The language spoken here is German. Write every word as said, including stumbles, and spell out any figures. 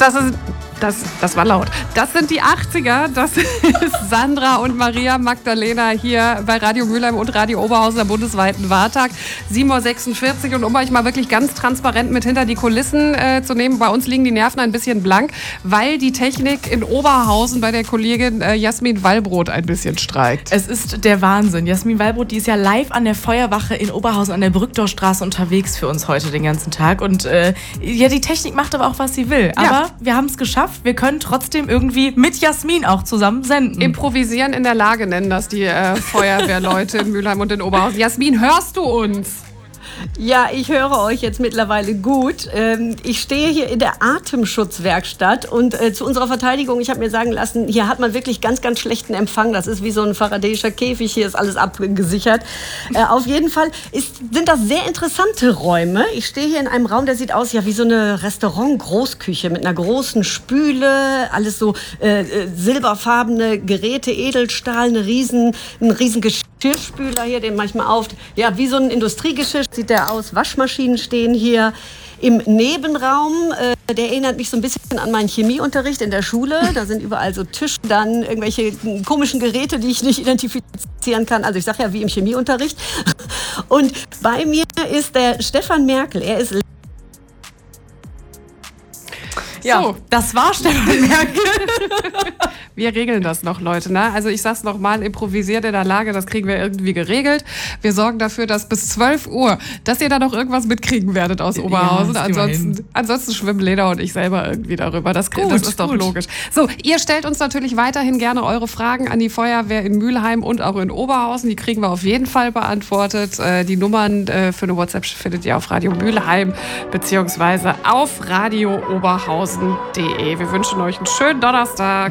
das ist... Das, das war laut. Das sind die achtziger. Das ist Sandra und Maria Magdalena hier bei Radio Mülheim und Radio Oberhausen am bundesweiten Wahltag. sieben Uhr sechsundvierzig. Und um euch mal wirklich ganz transparent mit hinter die Kulissen äh, zu nehmen, bei uns liegen die Nerven ein bisschen blank, weil die Technik in Oberhausen bei der Kollegin äh, Jasmin Wallbrot ein bisschen streikt. Es ist der Wahnsinn. Jasmin Wallbrot, die ist ja live an der Feuerwache in Oberhausen an der Brückdorfstraße unterwegs für uns heute den ganzen Tag. Und äh, ja, die Technik macht aber auch, was sie will. Aber ja, wir haben es geschafft. Wir können trotzdem irgendwie mit Jasmin auch zusammen senden. Improvisieren in der Lage nennen das die äh, Feuerwehrleute in Mülheim und in Oberhausen. Jasmin, hörst du uns? Ja, ich höre euch jetzt mittlerweile gut. Ich stehe hier in der Atemschutzwerkstatt und zu unserer Verteidigung, ich habe mir sagen lassen, hier hat man wirklich ganz, ganz schlechten Empfang. Das ist wie so ein faradäischer Käfig, hier ist alles abgesichert. Auf jeden Fall ist, sind das sehr interessante Räume. Ich stehe hier in einem Raum, der sieht aus ja wie so eine Restaurant-Großküche mit einer großen Spüle, alles so äh, silberfarbene Geräte, Edelstahl, eine riesen, ein riesen Geschirrspüler hier, den manchmal auf, ja, wie so ein Industriegeschirr sieht der aus. Waschmaschinen stehen hier. Im Nebenraum, äh, der erinnert mich so ein bisschen an meinen Chemieunterricht in der Schule. Da sind überall so Tische, dann irgendwelche komischen Geräte, die ich nicht identifizieren kann. Also ich sage ja wie im Chemieunterricht. Und bei mir ist der Stefan Merkel. Er ist Ja, so, das war Stefan Merkel. Wir regeln das noch, Leute. Ne? Also ich sag's nochmal, improvisiert in der Lage, das kriegen wir irgendwie geregelt. Wir sorgen dafür, dass bis zwölf Uhr, dass ihr da noch irgendwas mitkriegen werdet aus Oberhausen. Ja, ansonsten, ansonsten schwimmen Lena und ich selber irgendwie darüber. Das, gut, das ist doch gut. Logisch. So, ihr stellt uns natürlich weiterhin gerne eure Fragen an die Feuerwehr in Mülheim und auch in Oberhausen. Die kriegen wir auf jeden Fall beantwortet. Die Nummern für eine WhatsApp findet ihr auf Radio Mülheim beziehungsweise auf Radio Oberhausen punkt de. Wir wünschen euch einen schönen Donnerstag.